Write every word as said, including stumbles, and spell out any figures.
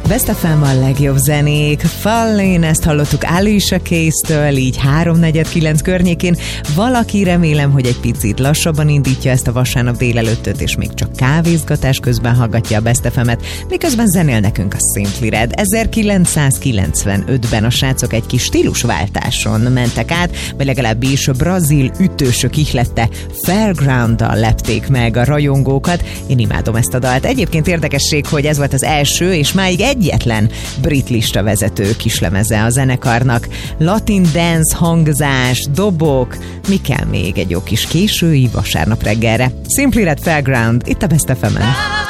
Best ef em a legjobb zenék. Fallin, ezt hallottuk Alicia Keys-től, így háromnegyed kilenc környékén. Valaki, remélem, hogy egy picit lassabban indítja ezt a vasárnap délelőttöt, és még csak kávézgatás közben hallgatja a Best ef emet, miközben zenél nekünk a Simply Red. ezerkilencszázkilencvenötben a srácok egy kis stílusváltáson mentek át, vagy legalábbis a brazil ütősök ihlette Fairground-dal lepték meg a rajongókat. Én imádom ezt a dalt. Egyébként érdekesség, hogy ez volt az első, és máig egyetlen brit lista vezető kislemeze a zenekarnak. Latin dance, hangzás, dobok, mi kell még egy jó kis késői vasárnap reggelre. Simply Red, Fairground, itt a Best ef emen.